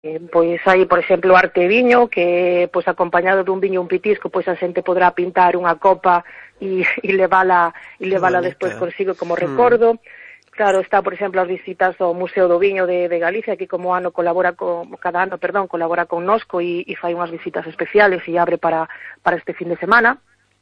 Pois hai, por exemplo, arte viño, que pois acompañado dun viño un pitisco, pois a xente podrá pintar unha copa e levala despois consigo como recordo. Claro, está, por exemplo, as visitas ao Museo do Viño de Galicia, que cada ano colabora con Nosco e fai unhas visitas especiales e abre para este fin de semana.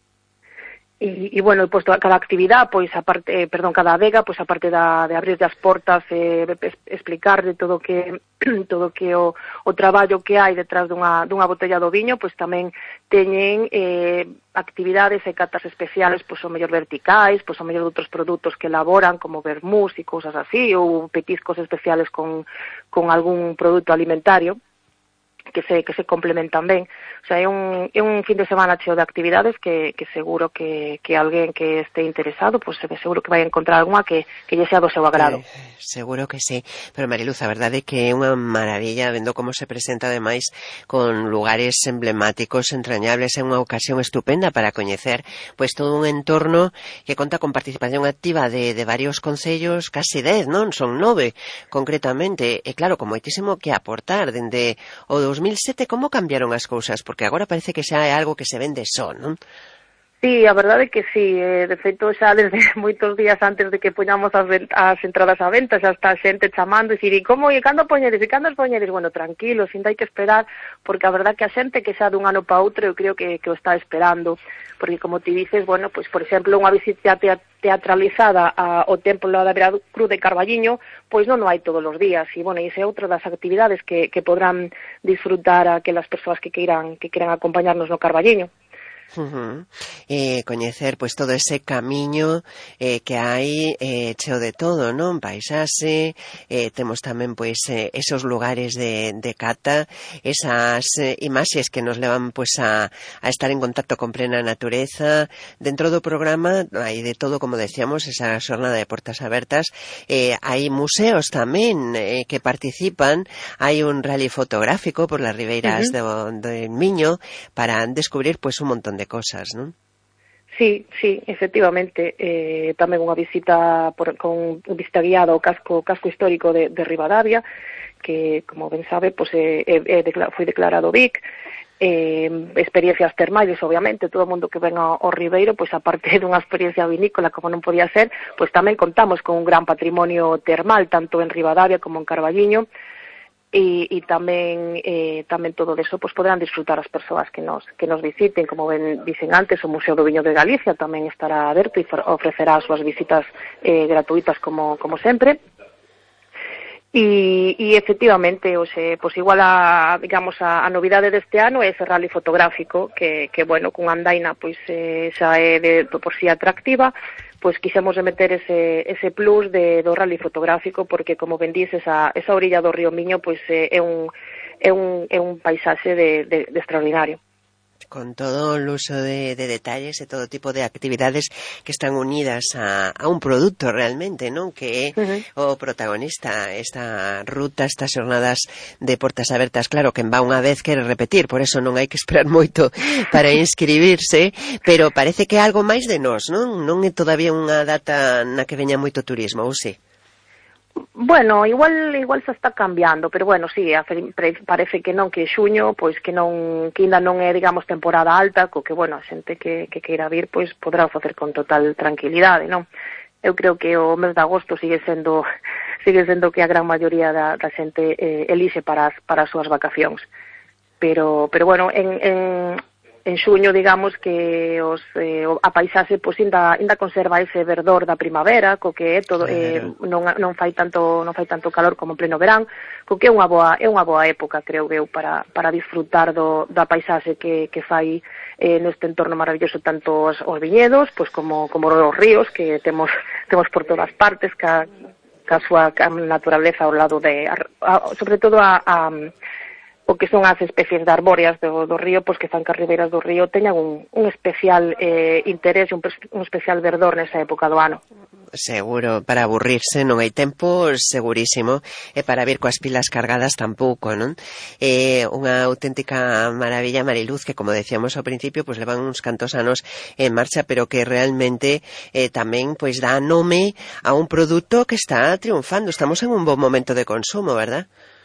E bueno, pois cada actividade, pois cada adega, pois aparte de abrir as portas, explicar de todo que o traballo que hai detrás dunha botella do viño, pois tamén teñen actividades e catas especiales, pois o mellor verticais, pois o mellor de outros produtos que elaboran, como vermús e cousas así, ou petiscos especiales con algún produto alimentario que se complementan ben. O sea, é un fin de semana cheo de actividades que seguro que alguén que este interesado, pues seguro que vai encontrar algunha que lle sea do seu agrado. Seguro que sí. Pero Mariluz, a verdade é que é unha maravilla vendo como se presenta ademais con lugares emblemáticos, entrañables, é unha ocasión estupenda para coñecer pois todo un entorno que conta con participación activa de varios concellos, casi 10, non? Son 9 concretamente, e claro, con moitísimo que aportar dende o 2007, como cambiaron as cousas? Porque agora parece que xa é algo que se vende só, non? Sí, a verdade é que sí, de feito xa desde moitos días antes de que poñamos as entradas á venta, xa está a xente chamando e dicir, e cando poñedes, cando os poñedes? Bueno, tranquilo, sin hai que esperar, porque a verdade é que a xente que xa dun ano para outro eu creo que o está esperando, porque como ti dices, bueno, pois por exemplo, unha visita teatralizada ao Templo da Veracruz de Carballiño, pois non hai todos os días, e bueno, esa é outra das actividades que podrán disfrutar aquelas persoas que queiran acompañarnos no Carballiño. Coñecer pois todo ese camiño que hai cheo de todo, non? Paisaxe, temos tamén pois esos lugares de cata, esas imaxes que nos levan pois a estar en contacto con plena natureza. Dentro do programa hai de todo, como decíamos, esa xornada de portas abertas, hai museos tamén que participan, hai un rally fotográfico por las ribeiras do Miño para descubrir pois un montón de cosas, non? Sí, efectivamente, tamén unha visita con visita guiada ao casco histórico de Ribadavia, que, como ben sabe, pois foi declarado BIC, experiencias termais, obviamente, todo o mundo que ven ao Ribeiro, pois aparte dunha experiencia vinícola, como non podía ser, pois tamén contamos con un gran patrimonio termal, tanto en Ribadavia como en Carballiño, e tamén todo eso pois poderán disfrutar as persoas que nos visiten. Como ben dicen antes, o Museo do Viño de Galicia tamén estará aberto e ofrecerá as súas visitas gratuitas como sempre. E efectivamente, pois igual a novidade deste ano é ese rally fotográfico que bueno, cunha andaina pois xa é por si atractiva, pois quixemos meter ese plus do rally fotográfico, porque como ben dices, esa orilla do río Miño pois é un paisaxe de extraordinario. Con todo o uso de detalles e todo tipo de actividades que están unidas a un produto realmente, non? Que é o protagonista, esta ruta, estas xornadas de portas abertas. Claro, quen va unha vez quere repetir, por eso non hai que esperar moito para inscribirse, pero parece que é algo máis de nós, non? Non é todavía unha data na que veña moito turismo, ou si? Bueno, igual se está cambiando, pero bueno, sí, parece que non, que xuño, pois que ainda non é, digamos, temporada alta, co que, bueno, a xente que queira vir, pois poderá facer con total tranquilidade, non? Eu creo que o mes de agosto sigue sendo que a gran maioría da xente elixe para as súas vacacións. Pero bueno, en xuño, digamos que a paisaxe pois ainda conserva ese verdor da primavera, co que é todo, non fai tanto calor como en pleno verán, co que é unha boa época, creo eu, para disfrutar da paisaxe que fai neste entorno maravilloso, tanto os viñedos pois como os ríos que temos por todas partes, ca súa naturaleza ao lado sobre todo o que son as especies de arbóreas do río, pois que fan que as ribeiras do río teñan un especial interés, un especial verdor nesa época do ano. Seguro, para aburrirse non hai tempo, segurísimo, e para vir coas pilas cargadas tampouco, non? Unha auténtica maravilla, Mariluz, que como decíamos ao principio, pois levan uns cantos anos en marcha, pero que realmente tamén pois dá nome a un produto que está triunfando. Estamos en un bon momento de consumo, verdad?